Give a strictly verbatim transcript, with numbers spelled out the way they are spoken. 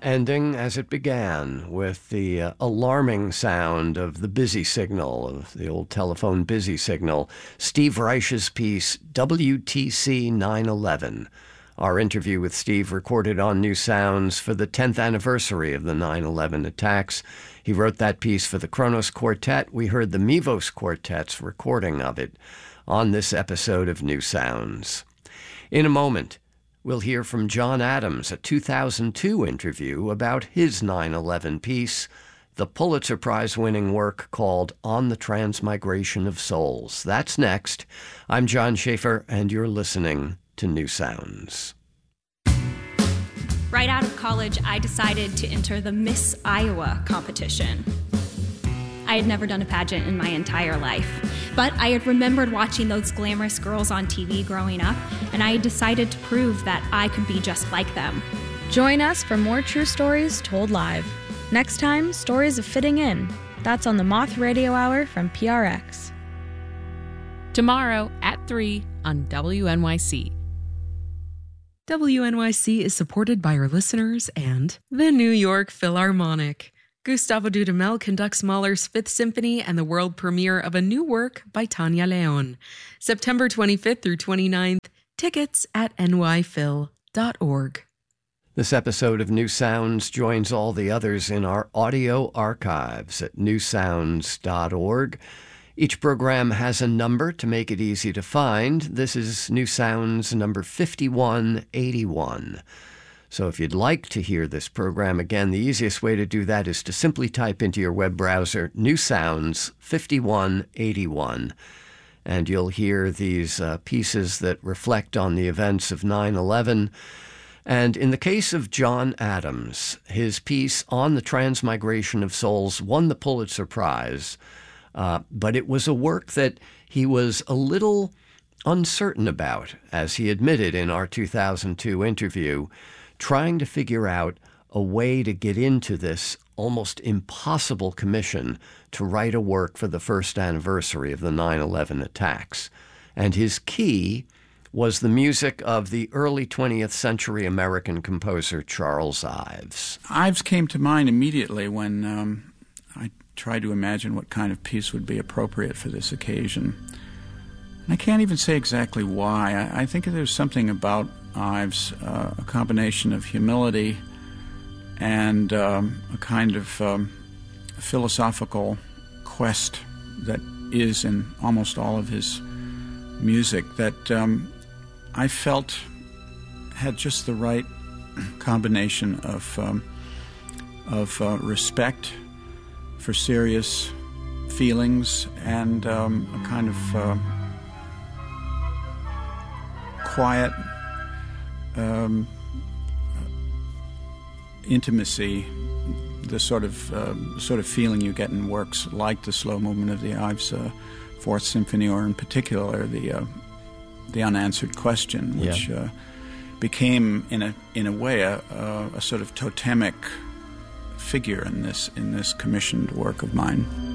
ending as it began, with the uh, alarming sound of the busy signal, of the old telephone busy signal, Steve Reich's piece, W T C nine eleven. Our interview with Steve recorded on New Sounds for the tenth anniversary of the nine eleven attacks. He wrote that piece for the Kronos Quartet. We heard the Mivos Quartet's recording of it on this episode of New Sounds. In a moment, we'll hear from John Adams, a two thousand two interview about his nine eleven piece, the Pulitzer Prize-winning work called On the Transmigration of Souls. That's next. I'm John Schaefer, and you're listening to New Sounds. Right out of college, I decided to enter the Miss Iowa competition. I had never done a pageant in my entire life, but I had remembered watching those glamorous girls on T V growing up, and I had decided to prove that I could be just like them. Join us for more true stories told live. Next time, Stories of Fitting In. That's on the Moth Radio Hour from P R X. Tomorrow at three on W N Y C. W N Y C is supported by our listeners and the New York Philharmonic. Gustavo Dudamel conducts Mahler's Fifth Symphony and the world premiere of a new work by Tanya Leon. September twenty-fifth through twenty-ninth. Tickets at N Y phil dot org. This episode of New Sounds joins all the others in our audio archives at new sounds dot org. Each program has a number to make it easy to find. This is New Sounds number fifty-one eighty-one. So if you'd like to hear this program again, the easiest way to do that is to simply type into your web browser New Sounds fifty-one eighty-one, and you'll hear these uh, pieces that reflect on the events of nine eleven. And in the case of John Adams, his piece On the Transmigration of Souls won the Pulitzer Prize. Uh, but it was a work that he was a little uncertain about, as he admitted in our two thousand two interview, trying to figure out a way to get into this almost impossible commission to write a work for the first anniversary of the nine eleven attacks. And his key was the music of the early twentieth century American composer Charles Ives. Ives came to mind immediately when um, I tried to imagine what kind of piece would be appropriate for this occasion. And I can't even say exactly why. I, I think there's something about Ives, uh, a combination of humility and um, a kind of um, philosophical quest that is in almost all of his music that um, I felt had just the right combination of, um, of uh, respect for serious feelings and um, a kind of uh, quiet um, intimacy, the sort of uh, sort of feeling you get in works like the slow movement of the Ives uh, Fourth Symphony, or in particular the uh, the Unanswered Question, which yeah. uh, became in a in a way a, a, a sort of totemic figure in this in this commissioned work of mine.